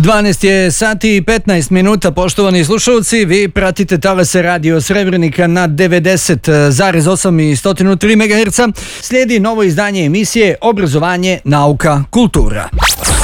12 je sati i 15 minuta, poštovani slušalci, vi pratite talase radio Srebrenika na 90,8 i 103 MHz. Slijedi novo izdanje emisije Obrazovanje, nauka, kultura.